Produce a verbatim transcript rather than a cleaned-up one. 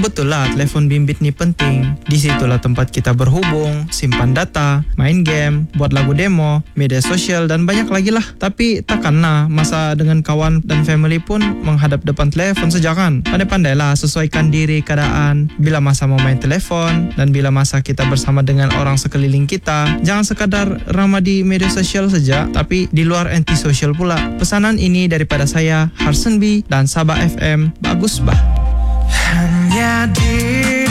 Memang betul lah telefon bimbit ni penting. Di situlah tempat kita berhubung, simpan data, main game, buat lagu demo, media sosial dan banyak lagi lah. Tapi takkanlah masa dengan kawan dan family pun menghadap depan telefon saja kan? Pandai-pandailah sesuaikan diri keadaan. Bila masa mau main telefon dan bila masa kita bersama dengan orang sekeliling kita. Jangan sekadar ramah di media sosial saja, tapi di luar anti-sosial pula. Pesanan ini daripada saya, Harsen B dan Sabah F M. Bagus bah. Hanya di